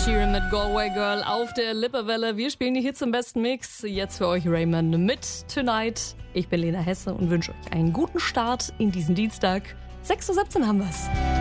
Sheeran mit Galway Girl auf der Lippewelle. Wir spielen die Hits im besten Mix. Jetzt für euch Raymond mit Tonight. Ich bin Lena Hesse und wünsche euch einen guten Start in diesen Dienstag. 6:17 Uhr haben wir's.